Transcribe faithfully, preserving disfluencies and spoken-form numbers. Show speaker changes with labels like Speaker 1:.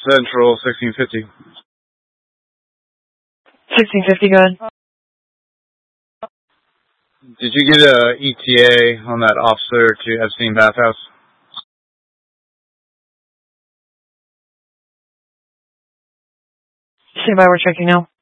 Speaker 1: Central, sixteen fifty.
Speaker 2: sixteen fifty, go ahead.
Speaker 1: Did you get a E T A on that officer to Epstein Bathhouse?
Speaker 2: Stand by, we're checking now.